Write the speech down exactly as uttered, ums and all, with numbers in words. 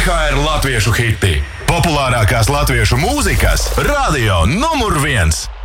H R latviešu hiti. Populārākās latviešu mūzikas radio numur viens.